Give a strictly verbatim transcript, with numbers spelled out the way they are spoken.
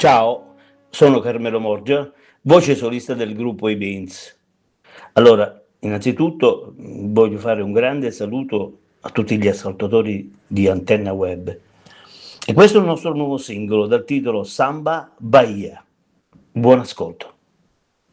Ciao, sono Carmelo Morgia, voce solista del gruppo I Beans. Allora, innanzitutto mh, voglio fare un grande saluto a tutti gli ascoltatori di Antenna Web. E questo è il nostro nuovo singolo dal titolo Samba Bahia. Buon ascolto.